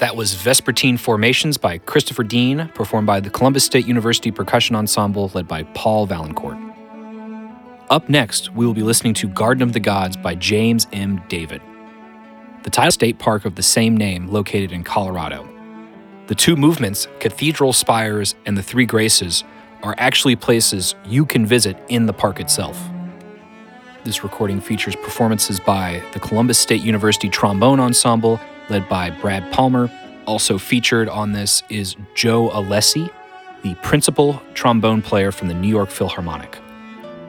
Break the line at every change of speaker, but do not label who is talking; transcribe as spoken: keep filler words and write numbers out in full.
That was Vespertine Formations by Christopher Dean, performed by the Columbus State University Percussion Ensemble led by Paul Valancourt. Up next, we will be listening to Garden of the Gods by James M. David. The title state park of the same name located in Colorado. The two movements, Cathedral Spires and the Three Graces, are actually places you can visit in the park itself. This recording features performances by the Columbus State University Trombone Ensemble, led by Brad Palmer. Also featured on this is Joe Alessi, the principal trombone player from the New York Philharmonic.